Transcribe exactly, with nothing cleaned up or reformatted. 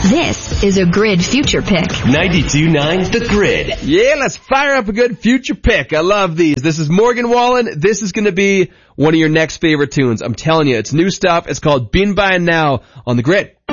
This is a Grid Future Pick. ninety-two point nine The Grid. Yeah, let's fire up a good future pick. I love these. This is Morgan Wallen. This is going to be one of your next favorite tunes. I'm telling you, it's new stuff. It's called Been By Now on The Grid.